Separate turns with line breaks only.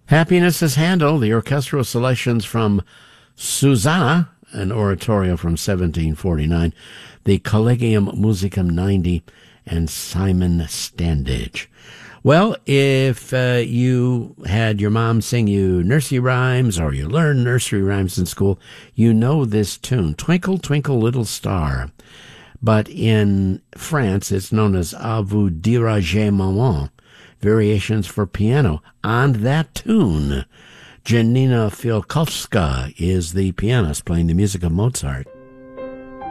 Happiness is Handel, the orchestral selections from Susanna, an oratorio from 1749, the Collegium Musicum 90, and Simon Standage. Well, if you had your mom sing you nursery rhymes or you learned nursery rhymes in school, you know this tune, Twinkle, Twinkle, Little Star. But in France, it's known as A vous dirige maman, variations for piano on that tune. Janina Fialkowska is the pianist playing the music of Mozart.